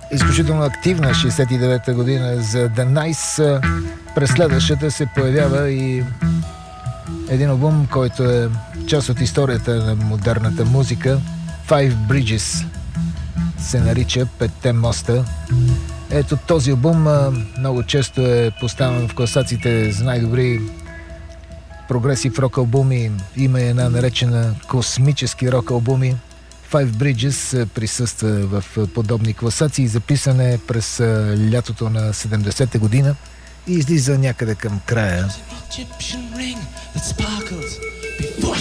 изключително активна 69-та година за The Nice. През следващата се появява и един албум, който е част от историята на модерната музика. Five Bridges се нарича, Петте моста. Ето този албум много често е поставен в класациите за най-добри прогресив рок албуми. Има една наречена космически рок албуми. Five Bridges присъства в подобни класации. Записан е през лятото на 70-та година и излиза някъде към края.